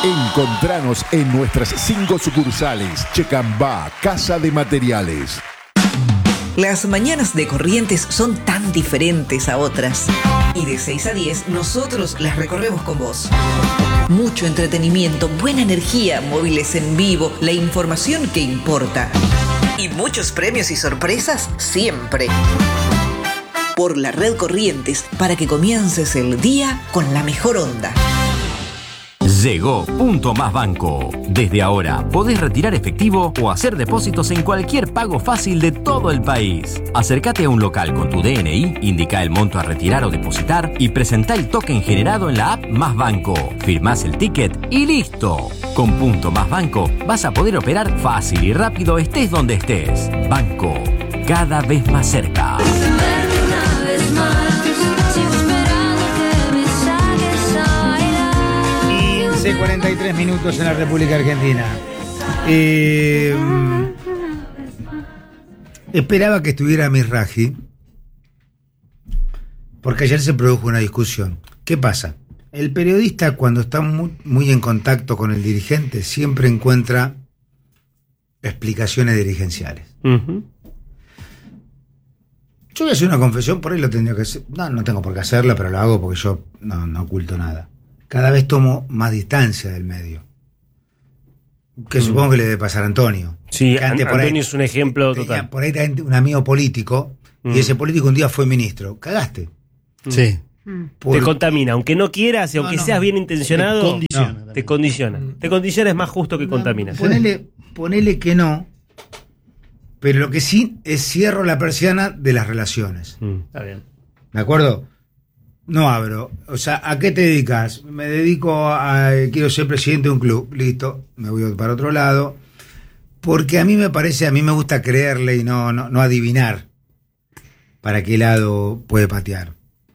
Encontranos en nuestras 5 sucursales. Checambá, Casa de Materiales. Las mañanas de Corrientes son tan diferentes a otras. Y de 6 a 10 nosotros las recorremos con vos. Mucho entretenimiento, buena energía, móviles en vivo, la información que importa. Y muchos premios y sorpresas siempre. Por la red Corrientes, para que comiences el día con la mejor onda. Llegó Punto Más Banco. Desde ahora podés retirar efectivo o hacer depósitos en cualquier pago fácil de todo el país. Acércate a un local con tu DNI, indica el monto a retirar o depositar y presentá el token generado en la app Más Banco. Firmás el ticket y listo. Con Punto Más Banco vas a poder operar fácil y rápido estés donde estés. Banco, cada vez más cerca. 43 minutos en la República Argentina. Esperaba que estuviera Mizrahi, porque ayer se produjo una discusión. ¿Qué pasa? El periodista, cuando está muy en contacto con el dirigente, siempre encuentra explicaciones dirigenciales. Uh-huh. Yo voy a hacer una confesión, por ahí lo tendría que hacer. No tengo por qué hacerla, pero lo hago porque yo no oculto nada. Cada vez tomo más distancia del medio. Que supongo que le debe pasar a Antonio. Sí, Antonio es un ejemplo total. Por ahí tenés un amigo político, y ese político un día fue ministro. Cagaste. Sí. Te contamina, aunque no quieras y aunque seas bien intencionado, te condiciona. Te condiciona, es más justo que contamina. Ponele que no, pero lo que sí es cierro la persiana de las relaciones. Está bien. ¿De acuerdo? No abro. O sea, ¿a qué te dedicas? Me dedico quiero ser presidente de un club. Listo, me voy para otro lado. Porque a mí me gusta creerle y no adivinar para qué lado puede patear.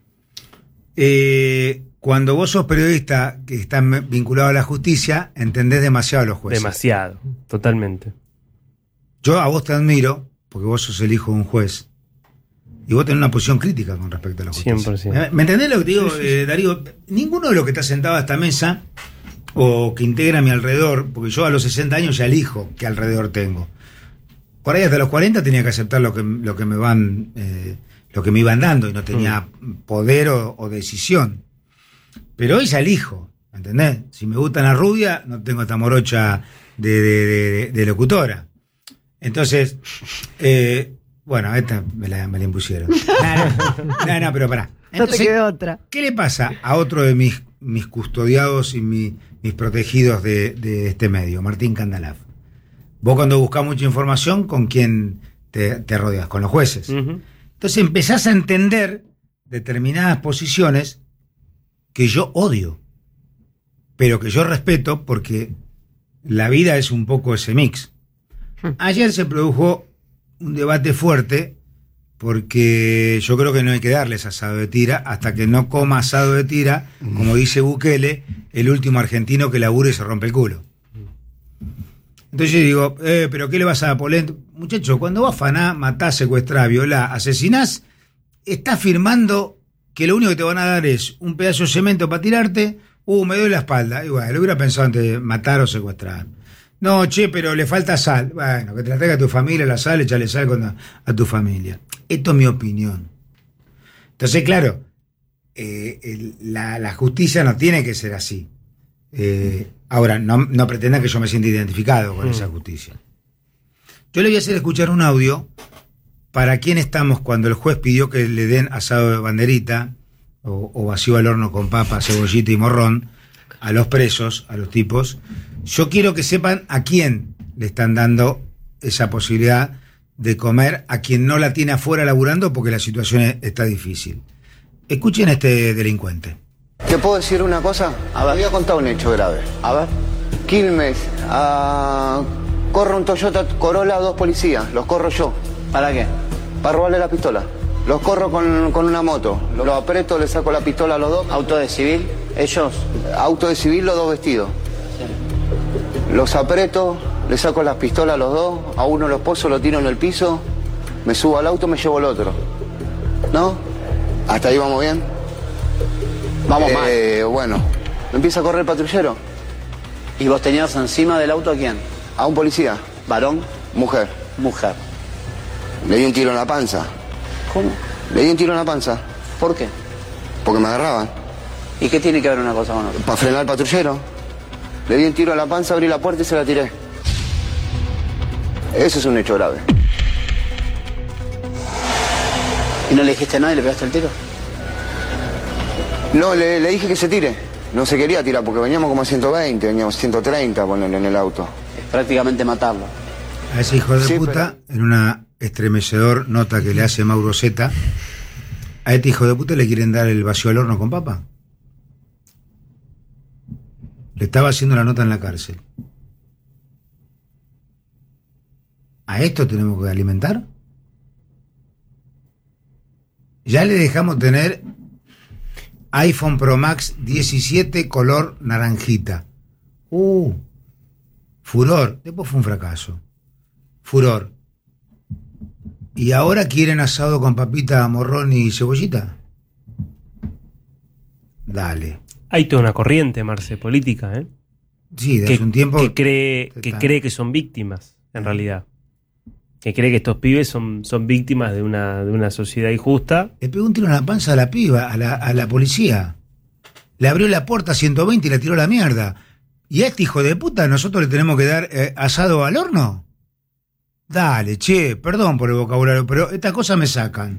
Cuando vos sos periodista que estás vinculado a la justicia, entendés demasiado a los jueces. Demasiado, totalmente. Yo a vos te admiro, porque vos sos el hijo de un juez. Y vos tenés una posición crítica con respecto a la justicia. 100%. ¿Me entendés lo que te digo, Darío? Ninguno de los que está sentado a esta mesa o que integra a mi alrededor, porque yo a los 60 años ya elijo qué alrededor tengo. Por ahí hasta los 40 tenía que aceptar lo que me iban dando y no tenía poder o decisión. Pero hoy ya elijo, ¿entendés? Si me gusta la rubia, no tengo esta morocha de locutora. Entonces, bueno, esta me la impusieron. No, pero pará. Entonces, no te quedó otra. ¿Qué le pasa a otro de mis custodiados y mis protegidos de este medio, Martín Candalaf? Vos cuando buscás mucha información, ¿con quién te rodeas? Con los jueces. Uh-huh. Entonces empezás a entender determinadas posiciones que yo odio, pero que yo respeto porque la vida es un poco ese mix. Ayer se produjo un debate fuerte porque yo creo que no hay que darles asado de tira hasta que no coma asado de tira, como dice Bukele, el último argentino que labura y se rompe el culo. Entonces yo digo, ¿pero qué le vas a dar polenta? Muchacho, cuando vos afanás, matás, secuestrás, violás, asesinás, estás firmando que lo único que te van a dar es un pedazo de cemento para tirarte, me doy la espalda. Y bueno, lo hubiera pensado antes de matar o secuestrar. No, pero le falta sal. Bueno, que te la traiga a tu familia la sal, échale sal a tu familia. Esto es mi opinión. Entonces, claro, la justicia no tiene que ser así. Ahora, no pretendan que yo me sienta identificado con esa justicia. Yo le voy a hacer escuchar un audio para quién estamos cuando el juez pidió que le den asado de banderita o vacío al horno con papa, cebollita y morrón a los presos, a los tipos. Yo quiero que sepan a quién le están dando esa posibilidad de comer, a quien no la tiene afuera laburando porque la situación está difícil. Escuchen a este delincuente. ¿Te puedo decir una cosa? A ver, voy a contar un hecho grave. A ver. Quilmes, corre un Toyota Corolla, 2 policías. Los corro yo. ¿Para qué? Para robarle la pistola. Los corro con una moto. Los aprieto, le saco la pistola a los dos. ¿Auto de civil? ¿Ellos? Auto de civil, los dos vestidos. Sí. Los aprieto, le saco las pistolas a los dos. A uno los poso, lo tiro en el piso. Me subo al auto, me llevo al otro. ¿No? ¿Hasta ahí vamos bien? Vamos mal. Bueno, empieza a correr el patrullero. ¿Y vos tenías encima del auto a quién? A un policía. ¿Varón? Mujer. Mujer. Le di un tiro en la panza. ¿Cómo? Le di un tiro en la panza. ¿Por qué? Porque me agarraban. ¿Y qué tiene que ver una cosa con otra? Para frenar al patrullero. Le di un tiro en la panza, abrí la puerta y se la tiré. Eso es un hecho grave. ¿Y no le dijiste a nadie y le pegaste el tiro? No, le dije que se tire. No se quería tirar porque veníamos como a 120, veníamos a 130 ponerle en el auto. Es prácticamente matarlo. A ese hijo de puta, en una estremecedor nota que le hace Mauro Zeta, a este hijo de puta le quieren dar el vacío al horno con papa. Le estaba haciendo la nota en la cárcel. ¿A esto tenemos que alimentar? Ya le dejamos tener iPhone Pro Max 17 color naranjita. Furor. Después fue un fracaso. Furor. ¿Y ahora quieren asado con papita, morrón y cebollita? Dale. Hay toda una corriente, Marce, política, ¿eh? Sí, de hace un tiempo. Que cree que son víctimas, en realidad. Que cree que estos pibes son víctimas de una sociedad injusta. Le pegó un tiro en la panza a la piba, a la policía. Le abrió la puerta a 120 y le tiró la mierda. ¿Y a este hijo de puta nosotros le tenemos que dar asado al horno? Dale, che, perdón por el vocabulario, pero estas cosas me sacan.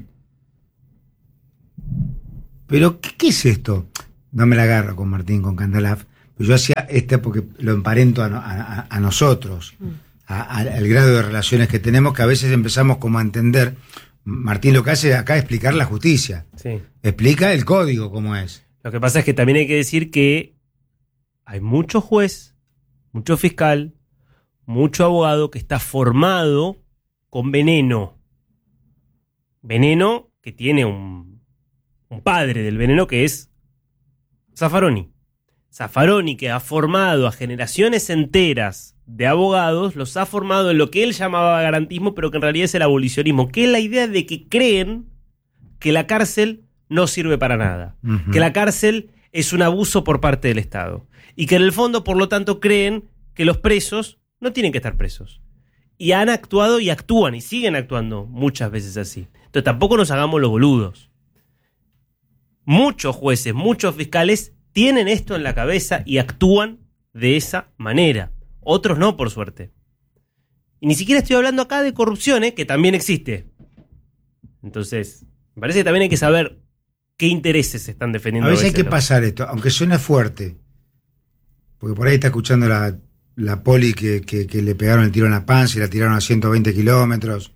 Pero, ¿qué es esto? No me la agarro con Martín, con Candalaf. Yo hacía porque lo emparento a nosotros. Al grado de relaciones que tenemos, que a veces empezamos como a entender. Martín lo que hace acá es explicar la justicia. Sí. Explica el código cómo es. Lo que pasa es que también hay que decir que hay mucho juez, mucho fiscal, mucho abogado que está formado con veneno. Veneno que tiene un padre del veneno que es Zaffaroni. Zaffaroni, que ha formado a generaciones enteras de abogados, los ha formado en lo que él llamaba garantismo, pero que en realidad es el abolicionismo, que es la idea de que creen que la cárcel no sirve para nada, que la cárcel es un abuso por parte del Estado, y que en el fondo, por lo tanto, creen que los presos no tienen que estar presos. Y han actuado y actúan y siguen actuando muchas veces así. Entonces tampoco nos hagamos los boludos. Muchos jueces, muchos fiscales tienen esto en la cabeza y actúan de esa manera. Otros no, por suerte. Y ni siquiera estoy hablando acá de corrupción, que también existe. Entonces, me parece que también hay que saber qué intereses se están defendiendo. A veces hay que pasar esto, aunque suene fuerte. Porque por ahí está escuchando la poli que le pegaron el tiro en la panza y la tiraron a 120 kilómetros.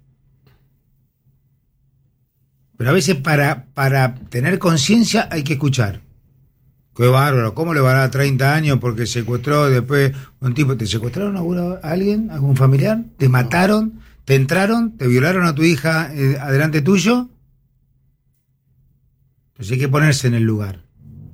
Pero a veces para tener conciencia hay que escuchar. Qué bárbaro, ¿cómo le van a dar 30 años porque secuestró después un tipo? ¿Te secuestraron a alguien, algún familiar? ¿Te mataron? ¿Te entraron? ¿Te violaron a tu hija adelante tuyo? Entonces hay que ponerse en el lugar.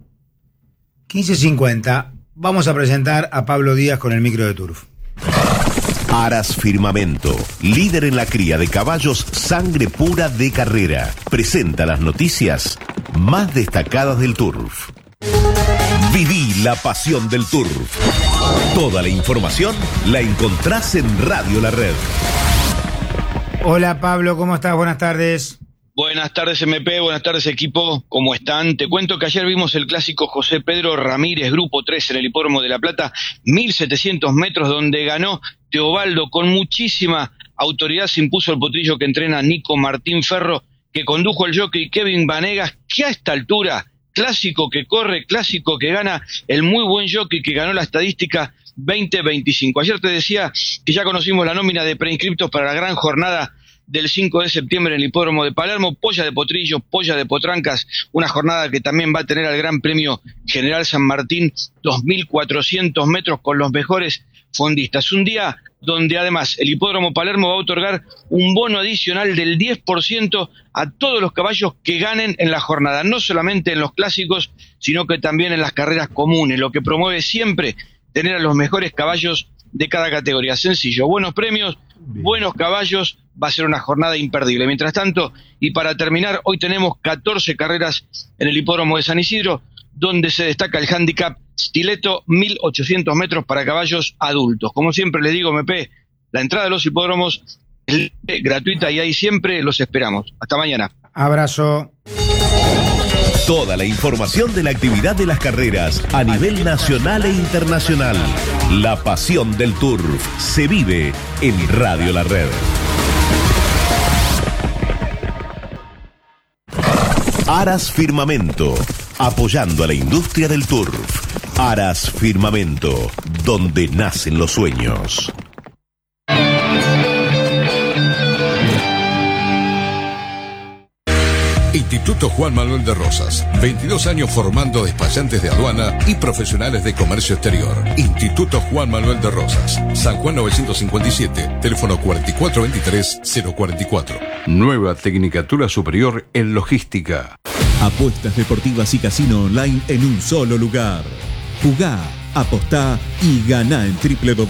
15:50, vamos a presentar a Pablo Díaz con el micro de Turf. Aras Firmamento, líder en la cría de caballos sangre pura de carrera, presenta las noticias más destacadas del Turf. Viví la pasión del Turf. Toda la información la encontrás en Radio La Red. Hola Pablo, ¿cómo estás? Buenas tardes. Buenas tardes MP, buenas tardes equipo, ¿cómo están? Te cuento que ayer vimos el clásico José Pedro Ramírez, Grupo 3 en el Hipódromo de La Plata, 1700 metros, donde ganó Teobaldo con muchísima autoridad. Se impuso el potrillo que entrena Nico Martín Ferro, que condujo el jockey Kevin Vanegas, que a esta altura, clásico que corre, clásico que gana, el muy buen jockey que ganó la estadística 2025. Ayer te decía que ya conocimos la nómina de preinscriptos para la gran jornada del 5 de septiembre en el Hipódromo de Palermo, polla de potrillos, polla de potrancas, una jornada que también va a tener al Gran Premio General San Martín, 2.400 metros con los mejores fondistas. Un día donde además el Hipódromo Palermo va a otorgar un bono adicional del 10% a todos los caballos que ganen en la jornada, no solamente en los clásicos, sino que también en las carreras comunes, lo que promueve siempre tener a los mejores caballos de cada categoría. Sencillo, buenos premios, buenos caballos, va a ser una jornada imperdible. Mientras tanto, y para terminar, hoy tenemos 14 carreras en el Hipódromo de San Isidro, donde se destaca el handicap Stiletto, 1800 metros para caballos adultos. Como siempre les digo, MP, la entrada a los hipódromos es gratuita y ahí siempre los esperamos. Hasta mañana. Abrazo. Toda la información de la actividad de las carreras a nivel nacional e internacional. La pasión del turf se vive en Radio La Red. Aras Firmamento, apoyando a la industria del turf. Aras Firmamento, donde nacen los sueños. Instituto Juan Manuel de Rosas, 22 años formando despachantes de aduana y profesionales de comercio exterior. Instituto Juan Manuel de Rosas, San Juan 957, teléfono 4423-044. Nueva Tecnicatura Superior en Logística. Apuestas deportivas y casino online en un solo lugar. Jugá, apostá y ganá en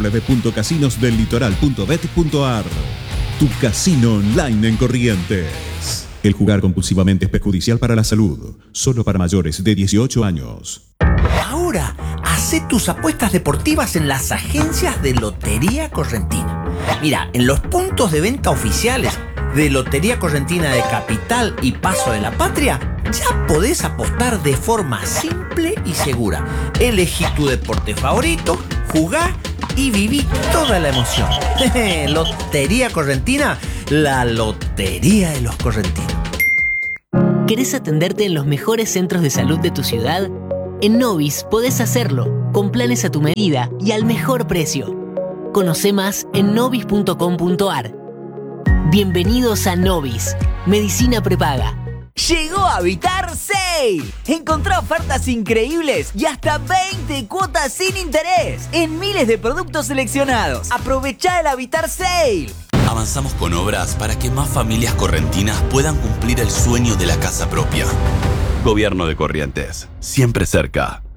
www.casinosdellitoral.bet.ar. Tu casino online en Corrientes. El jugar compulsivamente es perjudicial para la salud. Solo para mayores de 18 años. Ahora, hacé tus apuestas deportivas en las agencias de Lotería Correntina. Mira, en los puntos de venta oficiales de Lotería Correntina de Capital y Paso de la Patria, ya podés apostar de forma simple y segura. Elegí tu deporte favorito, jugá y viví toda la emoción. Lotería Correntina, la lotería de los correntinos. ¿Querés atenderte en los mejores centros de salud de tu ciudad? En Novis podés hacerlo, con planes a tu medida y al mejor precio. Conoce más en novis.com.ar. Bienvenidos a Novis, medicina prepaga. Llegó Habitar Sale. Encontrá ofertas increíbles y hasta 20 cuotas sin interés en miles de productos seleccionados. Aprovechá el Habitar Sale. Avanzamos con obras para que más familias correntinas puedan cumplir el sueño de la casa propia. Gobierno de Corrientes, siempre cerca.